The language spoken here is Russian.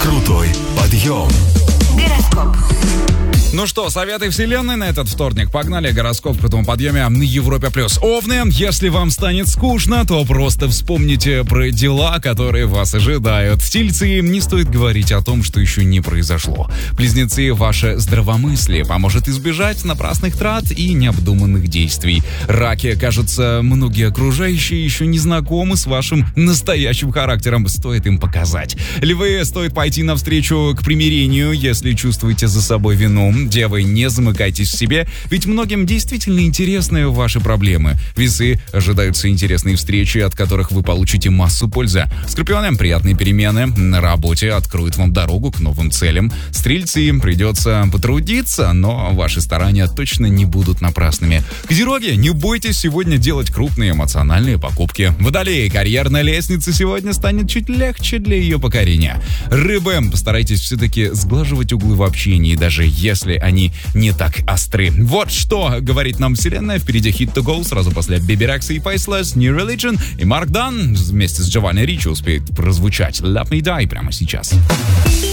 Крутой подъем. Гороскоп. Ну что, советы вселенной на этот вторник. Погнали, гороскоп к этому подъеме на Европе+. Овны, если вам станет скучно, то просто вспомните про дела, которые вас ожидают. Тельцы, не стоит говорить о том, что еще не произошло. Близнецы, ваше здравомыслие поможет избежать напрасных трат и необдуманных действий. Раки, кажется, многие окружающие еще не знакомы с вашим настоящим характером. Стоит им показать. Львы, стоит пойти навстречу к примирению, если чувствуете за собой вину. Девы, не замыкайтесь в себе, ведь многим действительно интересны ваши проблемы. Весы, ожидаются интересные встречи, от которых вы получите массу пользы. Скорпионы, приятные перемены на работе откроют вам дорогу к новым целям. Стрельцы, придется потрудиться, но ваши старания точно не будут напрасными. Козероги, не бойтесь сегодня делать крупные эмоциональные покупки. Водолеи, карьерная лестница сегодня станет чуть легче для ее покорения. Рыбы, постарайтесь все-таки сглаживать углы в общении, даже если они не так остры. Вот что говорит нам вселенная. Впереди Hit to Go, сразу после Baby Rexha и Faceless, New Religion и Марк Дан вместе с Джованни Ричи успеет прозвучать Let Me Die прямо сейчас.